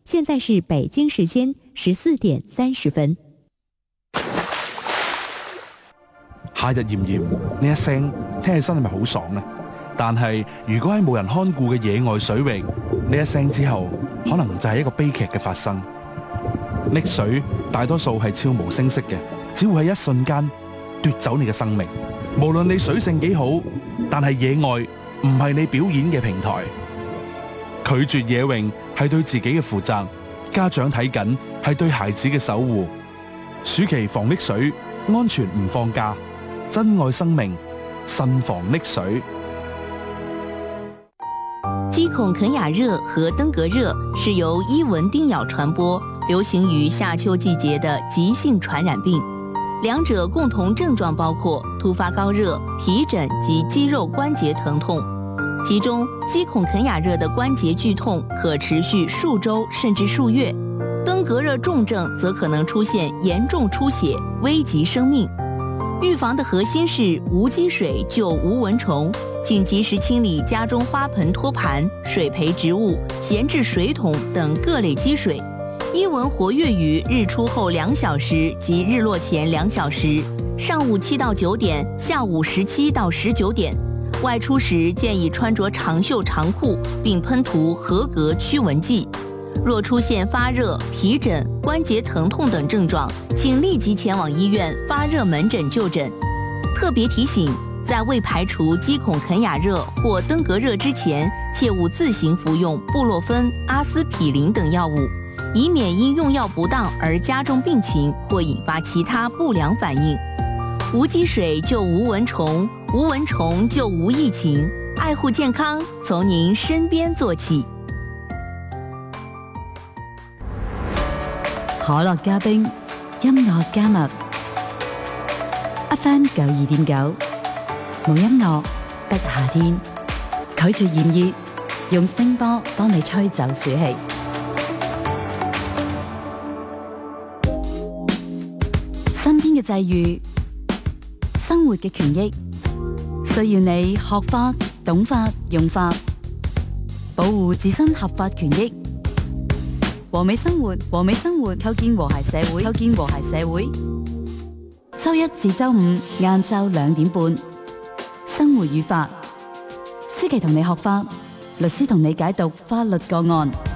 现在是北京时间14:30。 夏日炎炎，呢一聲聽起身係咪好爽呢？但係如果喺冇人看顧嘅野外水域，呢一聲之後，可能就係一個悲劇嘅發生。溺水大多數係悄無聲息嘅，只會喺一瞬間奪走你嘅生命。無論你水性幾好，但係野外唔係你表演嘅平台。拒絕野泳係對自己嘅負責，家長睇緊係對孩子嘅守護。暑期防溺水，安全唔放假，珍愛生命，慎防溺水。 肌孔肯雅热和登革热是由伊蚊叮咬传播，流行于夏秋季节的急性传染病。两者共同症状包括突发高热、皮疹及肌肉关节疼痛。其中，肌孔肯雅热的关节剧痛可持续数周甚至数月，登革热重症则可能出现严重出血，危及生命。预防的核心是无积水救无蚊虫，请及时清理家中花盆、托盘、水培植物、闲置水桶等各类积水。伊蚊活跃于日出后2小时及日落前2小时，上午7到9点，下午17到19点。外出时建议穿着长袖长裤，并喷涂合格驱蚊剂。若出现发热、皮疹、关节疼痛等症状，请立即前往医院发热门诊就诊。特别提醒，在未排除肌孔肯雅热或登革热之前，切勿自行服用布洛芬、阿司匹林等药物，以免因用药不当而加重病情或引发其他不良反应。无积水就无蚊虫，无蚊虫就无疫情。爱护健康，从您身邊做起。 可樂加冰，音樂加密。FM 92.9，冇音樂得夏天。拒絕炎熱，用聲波幫你吹走暑氣。身邊嘅際遇，生活嘅權益，需要你學法、懂法、用法，保護自身合法權益。和美生活，和美生活，構建和諧社會，構建和諧社會。周一至周五晏晝2點半，生活與法，思琪同你學法，律師同你解讀法律個案。